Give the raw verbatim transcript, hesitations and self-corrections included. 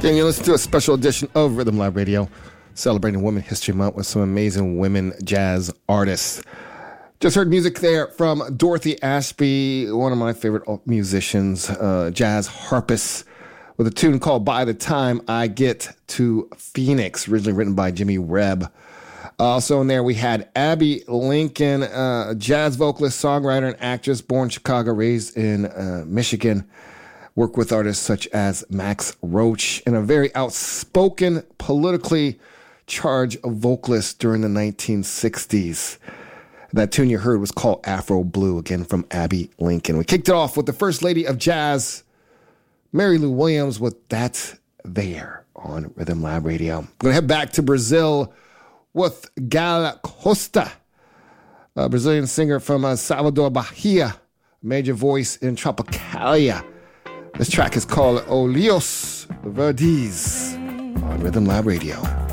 And you listen to a special edition of Rhythm Lab Radio, celebrating Women History Month with some amazing women jazz artists. Just heard music there from Dorothy Ashby, one of my favorite musicians, uh, jazz harpist, with a tune called By the Time I Get to Phoenix, originally written by Jimmy Rebb. Also in there we had Abby Lincoln, uh, jazz vocalist, songwriter, and actress, born in Chicago, raised in uh, Michigan. Worked with artists such as Max Roach, and a very outspoken, politically charged vocalist during the nineteen sixties. That tune you heard was called Afro Blue, again from Abby Lincoln. We kicked it off with the First Lady of Jazz, Mary Lou Williams, with That's There on Rhythm Lab Radio. I'm going to head back to Brazil with Gal Costa, a Brazilian singer from uh, Salvador, Bahia, major voice in Tropicalia. This track is called Olhos Verdes on Rhythm Lab Radio.